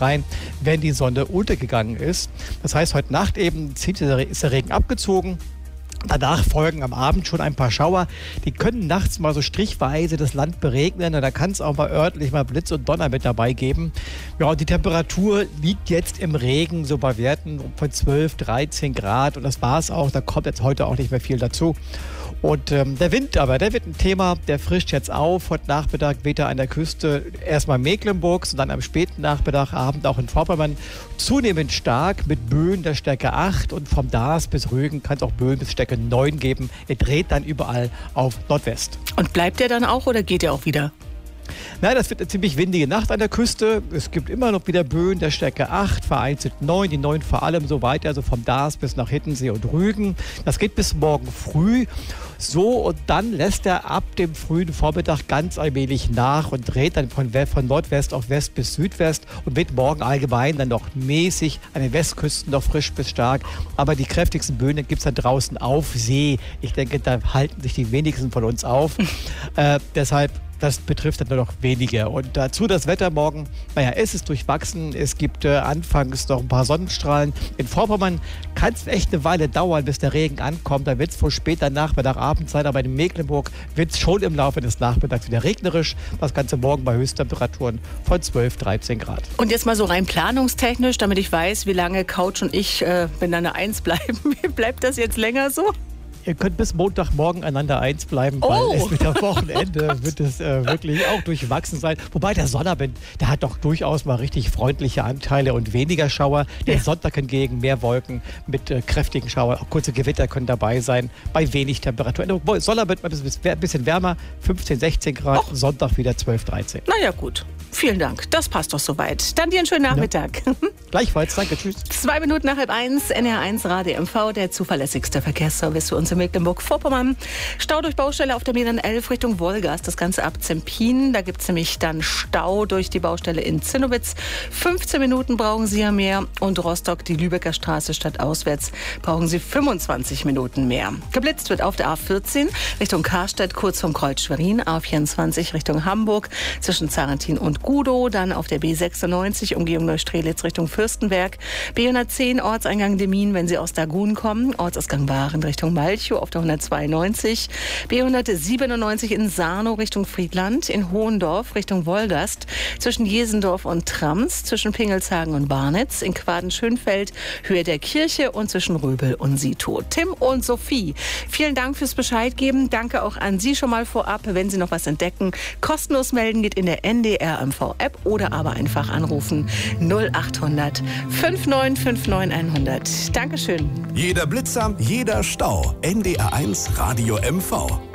rein, wenn die Sonne untergegangen ist. Das heißt, heute Nacht eben ist der Regen abgezogen. Danach folgen am Abend schon ein paar Schauer. Die können nachts mal so strichweise das Land beregnen. Und da kann es auch mal örtlich mal Blitz und Donner mit dabei geben. Ja, und die Temperatur liegt jetzt im Regen so bei Werten von 12, 13 Grad. Und das war es auch. Da kommt jetzt heute auch nicht mehr viel dazu. Und der Wind aber, der wird ein Thema, der frischt jetzt auf. Heute Nachmittag weht er an der Küste erstmal Mecklenburgs und dann am späten Nachmittag, Abend auch in Vorpommern zunehmend stark mit Böen der Stärke 8 und vom Daas bis Rügen kann es auch Böen bis Stärke 9 geben. Er dreht dann überall auf Nordwest. Und bleibt er dann auch oder geht er auch wieder? Nein, das wird eine ziemlich windige Nacht an der Küste. Es gibt immer noch wieder Böen der Stärke 8, vereinzelt 9, die 9 vor allem so weiter, also vom Daas bis nach Hiddensee und Rügen. Das geht bis morgen früh. So, und dann lässt er ab dem frühen Vormittag ganz allmählich nach und dreht dann von Nordwest auf West bis Südwest und wird morgen allgemein dann noch mäßig an den Westküsten noch frisch bis stark. Aber die kräftigsten Böen gibt es dann draußen auf See. Ich denke, da halten sich die wenigsten von uns auf. Deshalb das betrifft dann nur noch wenige. Und dazu das Wetter morgen, es ist durchwachsen. Es gibt anfangs noch ein paar Sonnenstrahlen. In Vorpommern kann es echt eine Weile dauern, bis der Regen ankommt. Da wird es wohl später Nachmittag, Abend sein. Aber in Mecklenburg wird es schon im Laufe des Nachmittags wieder regnerisch. Das Ganze morgen bei Höchsttemperaturen von 12, 13 Grad. Und jetzt mal so rein planungstechnisch, damit ich weiß, wie lange Couch und ich miteinander eins bleiben. Bleibt das jetzt länger so? Ihr könnt bis Montagmorgen einander eins bleiben, weil es mit am Wochenende wird es wirklich auch durchwachsen sein. Wobei der Sonnabend, der hat doch durchaus mal richtig freundliche Anteile und weniger Schauer. Der Sonntag hingegen mehr Wolken mit kräftigen Schauern. Auch kurze Gewitter können dabei sein, bei wenig Temperatur. Sonnabend ein bisschen wärmer, 15, 16 Grad. Sonntag wieder 12, 13. Na ja, gut. Vielen Dank. Das passt doch soweit. Dann dir einen schönen Nachmittag. Ja. Gleichfalls. Danke. Tschüss. 2 Minuten nach 1, NR1 Radio MV, der zuverlässigste Verkehrsservice für uns in Mecklenburg-Vorpommern. Stau durch Baustelle auf der Medien 11 Richtung Wolgast. Das Ganze ab Zempin. Da gibt es nämlich dann Stau durch die Baustelle in Zinnowitz. 15 Minuten brauchen Sie ja mehr. Und Rostock, die Lübecker Straße stadtauswärts, brauchen Sie 25 Minuten mehr. Geblitzt wird auf der A14 Richtung Karstadt, kurz vom Kreuz Schwerin. A24 Richtung Hamburg zwischen Zarentin und Gudow. Dann auf der B96 Umgehung Neustrelitz Richtung Fürstenberg. B110 Ortseingang Demmin, wenn Sie aus Dagun kommen. Ortsausgang Waren Richtung Malchow auf der 192. B197 in Sarnow Richtung Friedland. In Hohendorf Richtung Wolgast. Zwischen Jesendorf und Trams. Zwischen Pingelshagen und Barnitz. In Quaden-Schönfeld Höhe der Kirche und zwischen Röbel und Sito. Tim und Sophie, vielen Dank fürs Bescheid geben. Danke auch an Sie schon mal vorab, wenn Sie noch was entdecken. Kostenlos melden geht in der NDR MV-App oder aber einfach anrufen 0800 5959 100. Dankeschön. Jeder Blitzer, jeder Stau. NDR1 Radio MV.